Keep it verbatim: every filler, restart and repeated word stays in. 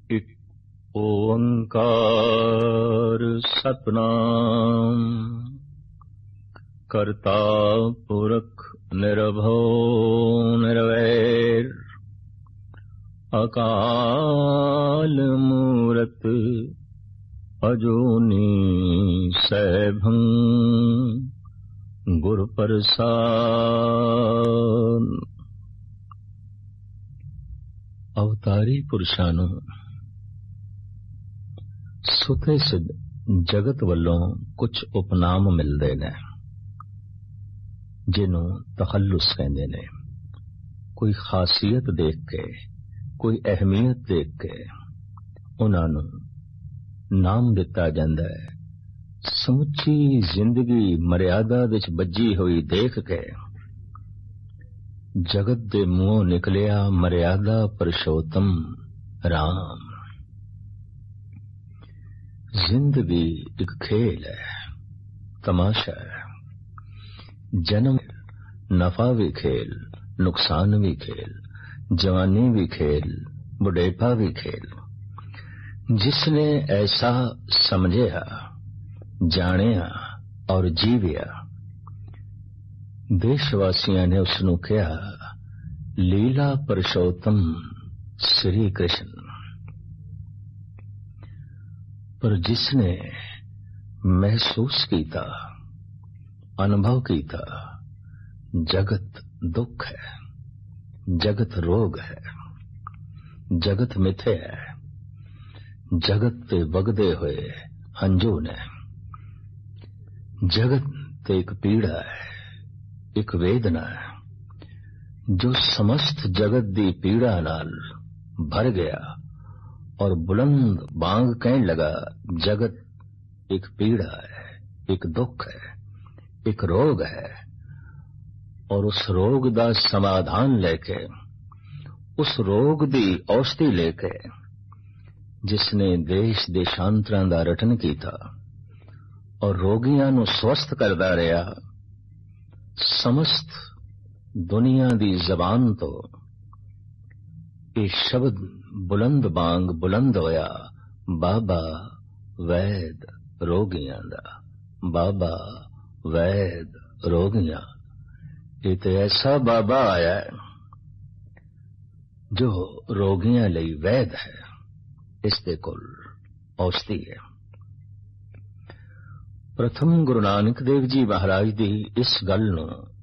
ਇੱਕ ਓੰਕਾਰ ਸਤਿਨਾਮ ਕਰਤਾ ਪੁਰਖ ਨਿਰਭਉ ਨਿਰਵੈਰ ਅਕਾਲ ਮੂਰਤ ਅਜੂਨੀ ਸੈਭੰ ਗੁਰ ਪ੍ਰਸਾਦ। ਅਵਤਾਰੀ ਪੁਰਸ਼ਾਂ ਨੂੰ ਸੁਤੇ ਸਿੱਧ ਜਗਤ ਵੱਲੋਂ ਕੁਝ ਉਪਨਾਮ ਮਿਲਦੇ ਨੇ ਜਿਹਨੂੰ ਤਖੱਲੁਸ ਕਹਿੰਦੇ ਨੇ। ਕੋਈ ਖਾਸੀਅਤ ਦੇਖ ਕੇ, ਕੋਈ ਅਹਿਮੀਅਤ ਦੇਖ ਕੇ ਉਹਨਾਂ ਨੂੰ ਨਾਮ ਦਿੱਤਾ ਜਾਂਦਾ ਹੈ। ਸਮੁੱਚੀ ਜ਼ਿੰਦਗੀ ਮਰਿਆਦਾ ਵਿੱਚ ਬੱਝੀ ਹੋਈ ਦੇਖ ਕੇ ਜਗਤ ਦੇ ਮੂੰਹੋਂ ਨਿਕਲਿਆ ਮਰਿਆਦਾ ਪੁਰਸ਼ੋਤਮ ਰਾਮ। ਜ਼ਿੰਦਗੀ ਇੱਕ ਖੇਲ ਹੈ, ਤਮਾਸ਼ਾ ਹੈ। ਜਨਮ ਨਫਾ ਵੀ ਖੇਲ, ਨੁਕਸਾਨ ਵੀ ਖੇਲ, जवानी भी खेल, बुढ़ेपा भी खेल। जिसने ऐसा समझिया, जानिया और जीविया, देशवासियों ने उसनू कहा लीला पुरुषोत्तम श्री कृष्ण। पर जिसने महसूस किया, अनुभव किया, जगत दुख है, जगत रोग है, जगत मिथे है, जगत ते वगदे हुए हंजू ने, जगत ते एक पीड़ा है, एक वेदना है जो समस्त जगत दी पीड़ा नाल भर गया और बुलंद बांग कहने लगा जगत एक पीड़ा है, एक दुख है, एक रोग है। और उस रोग दा समाधान लेके, उस रोग दी औषधि लेके जिसने देश देशांतरां दा रटन कीता और रोगियां नू स्वस्थ करदा रहा, समस्त दुनिया दी जबान तो ये शब्द बुलंद बांग बुलंद होया बाबा वैद रोगियां दा, बाबा वैद रोगियां। ये तो ऐसा बाबा आया है जो रोगियां लई वैद है, इसके कोल औषधि है। प्रथम गुरु नानक देव जी महाराज दी इस गल नूं